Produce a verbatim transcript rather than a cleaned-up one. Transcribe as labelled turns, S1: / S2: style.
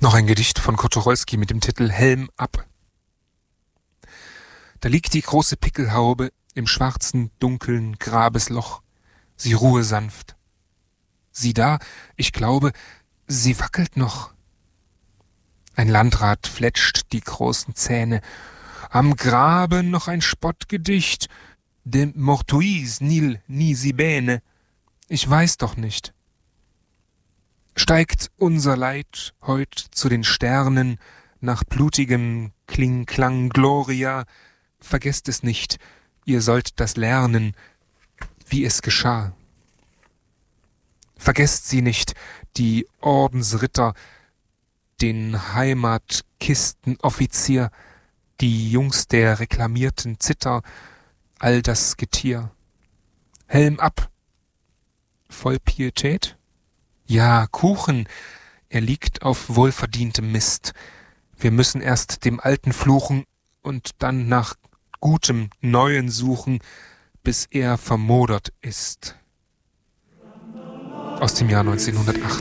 S1: Noch ein Gedicht von Kotorolski mit dem Titel Helm ab. Da liegt die große Pickelhaube im schwarzen, dunkeln Grabesloch. Sie ruhe sanft. Sieh da, ich glaube, sie wackelt noch. Ein Landrat fletscht die großen Zähne. Am Grabe noch ein Spottgedicht. De mortuis nil nisi bene. Ich weiß doch nicht. Steigt unser Leid heut zu den Sternen nach blutigem Kling-Klang Gloria, vergesst es nicht, ihr sollt das lernen, wie es geschah. Vergesst sie nicht, die Ordensritter, den Heimatkistenoffizier, die Jungs der reklamierten Zither, all das Getier. Helm ab! Voll Pietät? Ja, Kuchen, er liegt auf wohlverdientem Mist. Wir müssen erst dem Alten fluchen und dann nach gutem Neuen suchen, bis er vermodert ist. Aus dem Jahr neunzehnhundertacht.